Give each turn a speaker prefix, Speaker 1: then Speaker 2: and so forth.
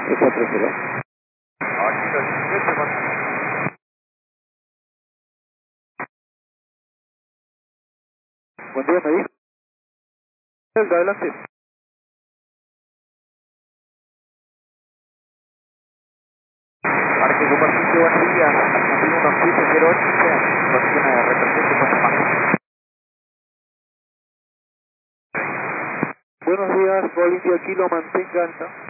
Speaker 1: 240. Buen día, me dijo. Adelante.
Speaker 2: Parque Superficie, buen día. Argentina 1708, posición de representación de Panamá.
Speaker 1: Buenos días, Gol India Kilo, mantenga alta.